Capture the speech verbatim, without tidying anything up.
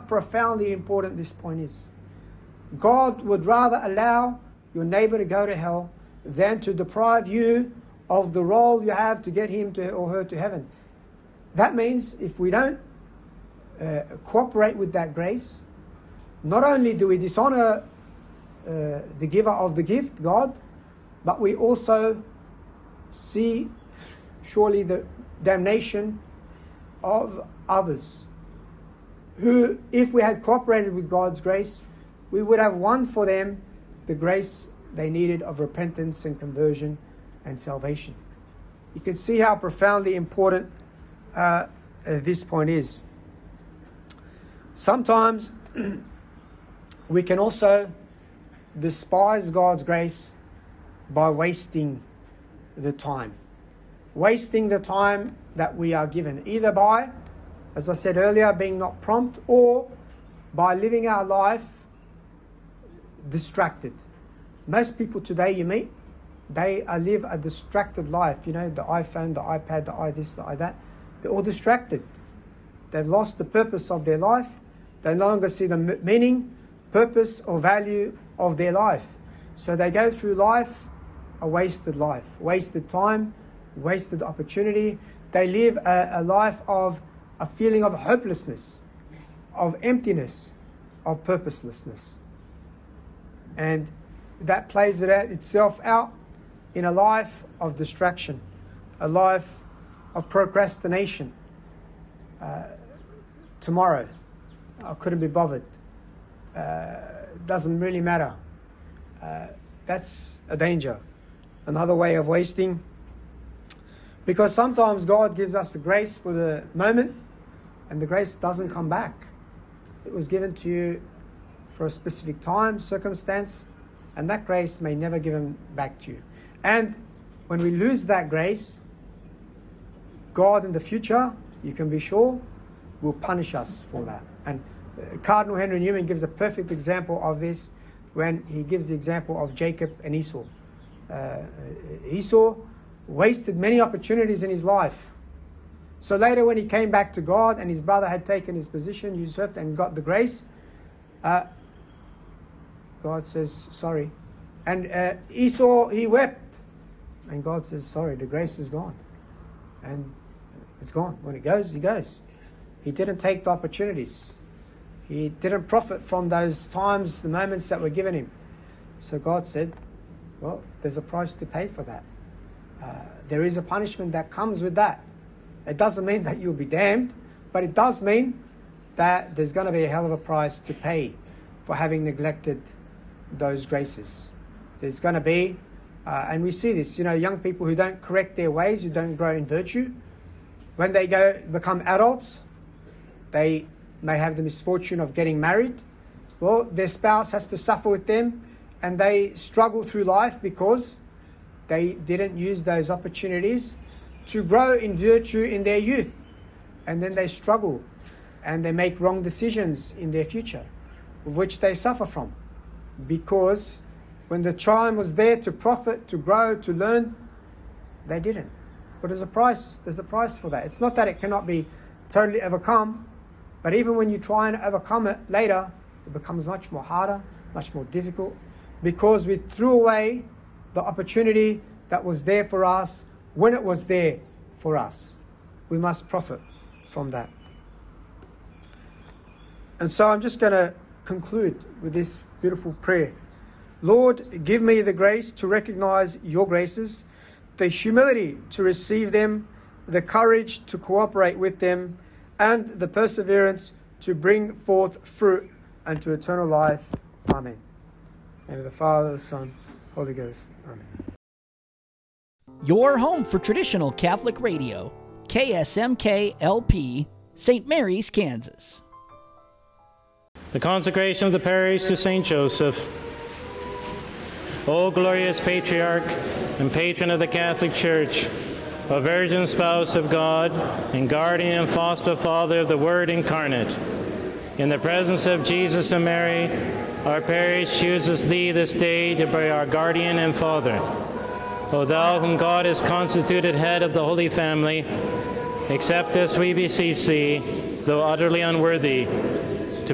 profoundly important this point is. God would rather allow your neighbor to go to hell than to deprive you of the role you have to get him to or her to heaven. That means if we don't uh, cooperate with that grace, not only do we dishonor uh, the giver of the gift, God, but we also see surely the damnation of others who, if we had cooperated with God's grace, we would have won for them the grace they needed of repentance and conversion and salvation. You can see how profoundly important uh, uh, this point is. Sometimes we can also despise God's grace by wasting the time. Wasting the time that we are given, either by, as I said earlier, being not prompt, or by living our life distracted. Most people today you meet, they uh, live a distracted life. You know, the iPhone, the iPad, the i this, the i that. They're all distracted. They've lost the purpose of their life. They no longer see the meaning, purpose, or value of their life. So they go through life a wasted life, wasted time, wasted opportunity. They live a, a life of a feeling of hopelessness, of emptiness, of purposelessness. And that plays it out, itself out in a life of distraction, a life of procrastination. Uh, tomorrow, I couldn't be bothered. Uh, doesn't really matter. Uh, that's a danger. Another way of wasting. Because sometimes God gives us the grace for the moment, and the grace doesn't come back. It was given to you for a specific time, circumstance, and that grace may never give him back to you. And when we lose that grace, God in the future, you can be sure, will punish us for that. And Cardinal Henry Newman gives a perfect example of this when he gives the example of Jacob and Esau. Uh, Esau wasted many opportunities in his life. So later when he came back to God and his brother had taken his position, usurped and got the grace, uh, God says, sorry. And uh, Esau, he wept. And God says, sorry, the grace is gone. And it's gone. When it goes, he goes. He didn't take the opportunities. He didn't profit from those times, the moments that were given him. So God said, well, there's a price to pay for that. Uh, there is a punishment that comes with that. It doesn't mean that you'll be damned, but it does mean that there's going to be a hell of a price to pay for having neglected those graces. There's going to be, uh, and we see this, you know, young people who don't correct their ways, who don't grow in virtue, when they go become adults, they may have the misfortune of getting married. Well, their spouse has to suffer with them, and they struggle through life because they didn't use those opportunities to grow in virtue in their youth. And then they struggle and they make wrong decisions in their future, which they suffer from. Because when the time was there to profit, to grow, to learn, they didn't. But there's a price, there's a price for that. It's not that it cannot be totally overcome, but even when you try and overcome it later, it becomes much more harder, much more difficult, because we threw away the opportunity that was there for us when it was there for us. We must profit from that. And so I'm just going to conclude with this beautiful prayer. Lord, give me the grace to recognize your graces, the humility to receive them, the courage to cooperate with them, and the perseverance to bring forth fruit unto eternal life. Amen. In the name of the Father, the Son, Holy Ghost. Amen. Your home for traditional Catholic radio, K S M K L P, Saint Mary's, Kansas. The consecration of the parish to Saint Joseph. O glorious Patriarch and patron of the Catholic Church, a virgin spouse of God and guardian and foster father of the Word incarnate, in the presence of Jesus and Mary, our parish chooses thee this day to be our guardian and father. O thou whom God has constituted head of the Holy Family, accept us, we beseech thee, though utterly unworthy,